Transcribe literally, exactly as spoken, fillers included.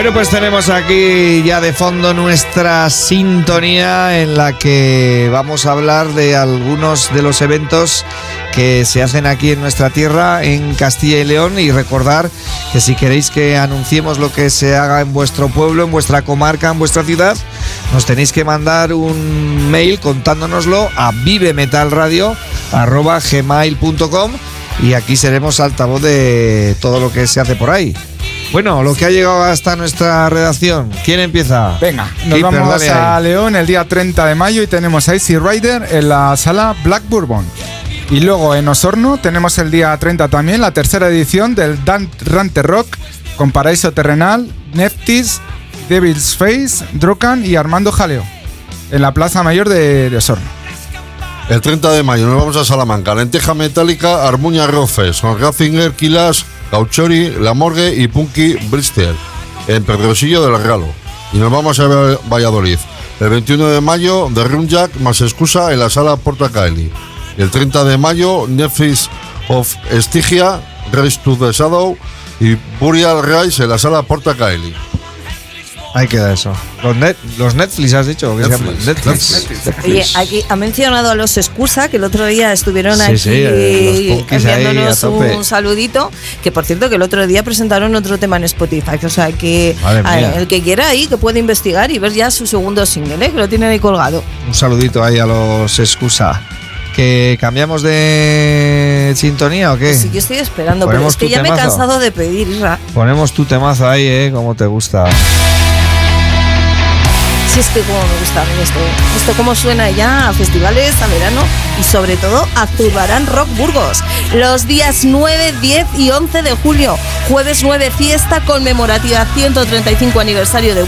Bueno, pues tenemos aquí ya de fondo nuestra sintonía en la que vamos a hablar de algunos de los eventos que se hacen aquí en nuestra tierra, en Castilla y León, y recordar que si queréis que anunciemos lo que se haga en vuestro pueblo, en vuestra comarca, en vuestra ciudad, nos tenéis que mandar un mail contándonoslo a vivemetalradio arroba gmail punto com y aquí seremos altavoz de todo lo que se hace por ahí. Bueno, lo que ha llegado hasta nuestra redacción. ¿Quién empieza? Venga, nos Keeper, vamos dale a ahí. León el día treinta de mayo y tenemos a Easy Rider en la sala Black Bourbon. Y luego en Osorno tenemos el día treinta también la tercera edición del Dan Rante Rock con Paraíso Terrenal, Neftis, Devil's Face, Drokan y Armando Jaleo en la Plaza Mayor de, de Osorno. El treinta de mayo nos vamos a Salamanca. Lenteja Metálica, Armuña Rofes, con Ratzinger, Quilas, Gauchori, La Morgue y Punky Bristol en Pedrosillo del Regalo. Y nos vamos a Valladolid. El veintiuno de mayo, The Runjack más excusa en la sala Porta Caeli. Y el treinta de mayo, Netflix of Stygia, Race to the Shadow y Burial Rise en la sala Porta Caeli. Ahí queda eso. Los, net, los Netflix, ¿has dicho? ¿Qué Netflix. se llama? Netflix. Netflix. Netflix. Oye, aquí ha mencionado a los Excusa, que el otro día estuvieron Sí, aquí sí, eh, los punkis ahí enviándonos a tope. un saludito, que por cierto que el otro día presentaron otro tema en Spotify, o sea que Madre a- mía. el que quiera ahí, que puede investigar y ver ya su segundo single, ¿eh? Que lo tienen ahí colgado. Un saludito ahí a los Excusa. ¿Que cambiamos de sintonía o qué? Sí, yo estoy esperando, pero ¿Ponemos es que tu ya me he temazo? cansado de pedir, Isra. Ponemos tu temazo ahí, ¿eh? Como te gusta. Si es que como me gusta a mí esto, esto como suena ya a festivales, a verano y sobre todo a Zurbarán Rock Burgos. Los días nueve, diez y once de julio, jueves nueve fiesta conmemorativa ciento treinta y cinco aniversario de